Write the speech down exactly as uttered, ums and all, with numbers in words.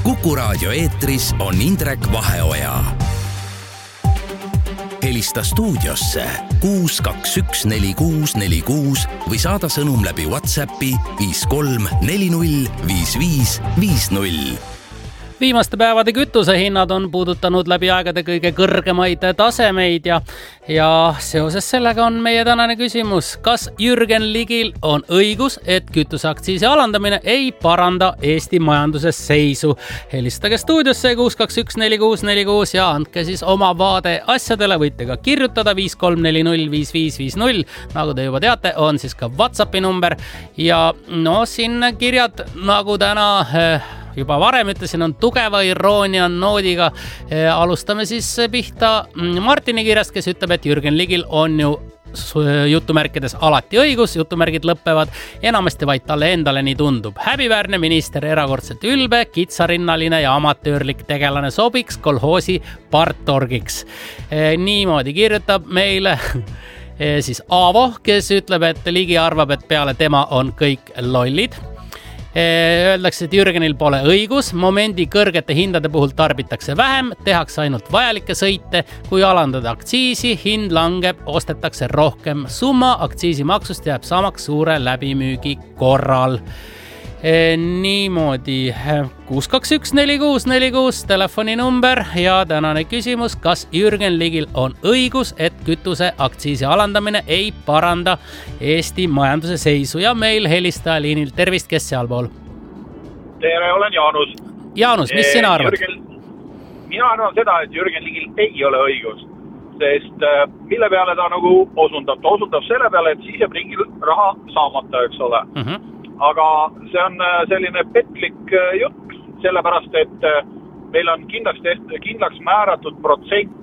Kuku Raadio eetris on Indrek Vaheoja. Helista stuudiosse kuus kaks üks neli kuus neli kuus või saada sõnum läbi WhatsAppi viis kolm neli null viis viis viis null. Viimaste päevade kütusehinnad on puudutanud läbi aegade kõige kõrgemaid tasemeid ja, ja seoses sellega on meie tänane küsimus. Kas Jürgen Ligil on õigus, et kütuseaktsiisi alandamine ei paranda Eesti majanduses seisu? Helistage stuudiosse kuus kaks üks neli kuus neli kuus ja andke siis oma vaade asjadele. Võite ka kirjutada viis kolm neli null viis viis viis null. Nagu te juba teate, on siis ka WhatsAppi number ja no siin kirjad nagu täna... Eh, juba varem ütlesin, on tugeva iroonia noodiga. E, alustame siis pihta Martini kirjast, kes ütleb, et Jürgen Ligil on ju jutumärkides alati õigus, jutumärgid lõppevad enamasti vaid talle endale nii tundub. Häbiväärne minister, erakordselt ülbe, kitsarinnaline ja amatöörlik tegelane sobiks kolhoosi partorgiks. E, niimoodi kirjutab meile e, siis Aavo, kes ütleb, et Ligi arvab, et peale tema on kõik lollid. Öeldakse, et Jürgenil pole õigus, momendi kõrgete hindade puhul tarbitakse vähem, tehakse ainult vajalikke sõite, kui alandada aktsiisi, hind langeb, ostetakse rohkem. Summa aktsiisimaksust jääb samaks suure läbimüügi korral. E, niimoodi kuus kaks üks neli kuus neli kuus telefoninumber ja tänane küsimus, kas Jürgen Ligil on õigus, et kütuse aktsiisi alandamine ei paranda Eesti majanduse seisu ja meil helistaja liinil. Tervist, kes sealpool? Tere, olen Jaanus. Jaanus, mis sina arvad? Jürgen, mina arvan seda, et Jürgen Ligil ei ole õigus, sest mille peale ta nagu osundab? Ta osundab selle peale, et siis jääb riigil raha saamata, eks ole. Uh-huh. Aga see on selline petlik jutt, sellepärast, et meil on kindlaks, tehtud, kindlaks määratud protsent